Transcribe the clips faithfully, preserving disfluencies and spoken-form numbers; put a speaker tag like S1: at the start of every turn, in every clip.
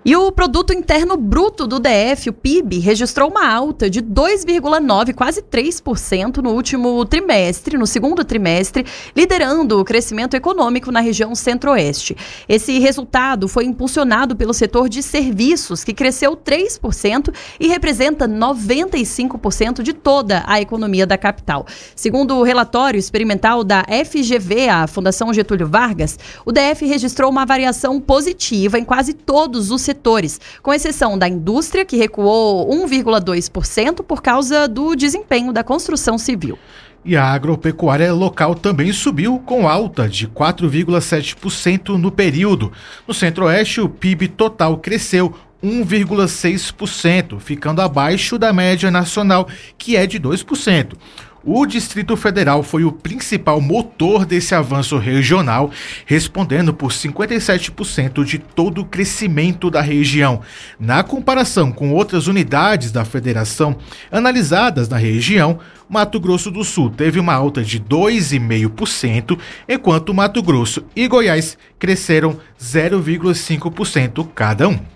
S1: E o Produto Interno Bruto do D F, o P I B, registrou uma alta de dois vírgula nove por cento, quase três por cento no último trimestre, no segundo trimestre, liderando o crescimento econômico na região centro-oeste. Esse resultado foi impulsionado pelo setor de serviços, que cresceu três por cento e representa noventa e cinco por cento de toda a economia da capital. Segundo o relatório experimental da F G V, a Fundação Getúlio Vargas, o D F registrou uma variação positiva em quase todos os setores. setores, com exceção da indústria, que recuou um vírgula dois por cento por causa do desempenho da construção civil.
S2: E a agropecuária local também subiu, com alta de quatro vírgula sete por cento no período. No Centro-Oeste, o P I B total cresceu um vírgula seis por cento, ficando abaixo da média nacional, que é de dois por cento. O Distrito Federal foi o principal motor desse avanço regional, respondendo por cinquenta e sete por cento de todo o crescimento da região. Na comparação com outras unidades da federação analisadas na região, Mato Grosso do Sul teve uma alta de dois vírgula cinco por cento, enquanto Mato Grosso e Goiás cresceram zero vírgula cinco por cento cada um.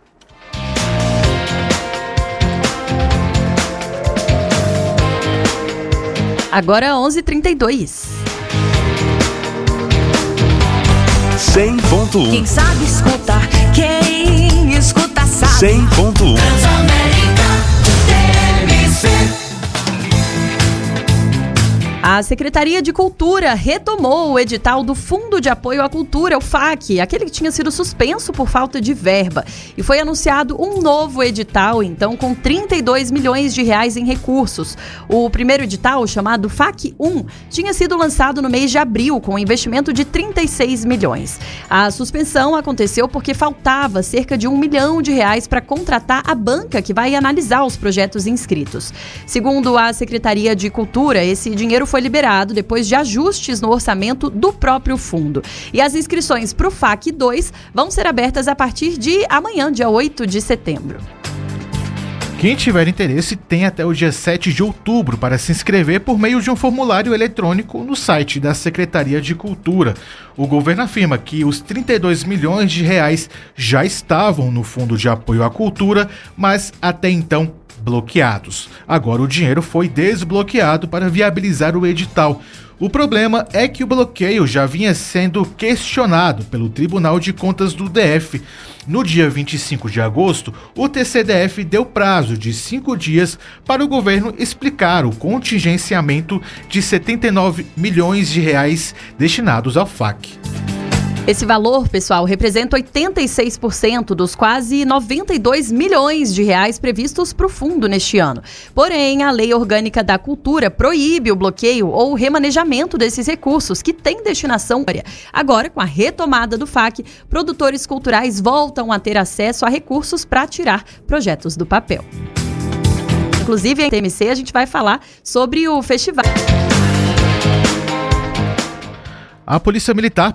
S1: Agora onze e trinta e dois.
S3: cem ponto um.
S4: Quem sabe escuta, quem escuta sabe.
S3: cem ponto um.
S4: Transamérica T M C.
S1: A Secretaria de Cultura retomou o edital do Fundo de Apoio à Cultura, o F A C, aquele que tinha sido suspenso por falta de verba. E foi anunciado um novo edital, então, com trinta e dois milhões de reais em recursos. O primeiro edital, chamado F A C um, tinha sido lançado no mês de abril, com um investimento de trinta e seis milhões. A suspensão aconteceu porque faltava cerca de um milhão de reais para contratar a banca que vai analisar os projetos inscritos. Segundo a Secretaria de Cultura, esse dinheiro foi foi liberado depois de ajustes no orçamento do próprio fundo. E as inscrições para o F A C dois vão ser abertas a partir de amanhã, dia oito de setembro.
S2: Quem tiver interesse tem até o dia sete de outubro para se inscrever por meio de um formulário eletrônico no site da Secretaria de Cultura. O governo afirma que os trinta e dois milhões de reais já estavam no Fundo de Apoio à Cultura, mas até então bloqueados. Agora o dinheiro foi desbloqueado para viabilizar o edital. O problema é que o bloqueio já vinha sendo questionado pelo Tribunal de Contas do D F. No dia vinte e cinco de agosto, o T C D F deu prazo de cinco dias para o governo explicar o contingenciamento de setenta e nove milhões de reais destinados ao F A C.
S1: Esse valor, pessoal, representa oitenta e seis por cento dos quase noventa e dois milhões de reais previstos para o fundo neste ano. Porém, a Lei Orgânica da Cultura proíbe o bloqueio ou o remanejamento desses recursos, que têm destinação. Agora, com a retomada do F A C, produtores culturais voltam a ter acesso a recursos para tirar projetos do papel. Inclusive, em T M C, a gente vai falar sobre o festival.
S2: A Polícia Militar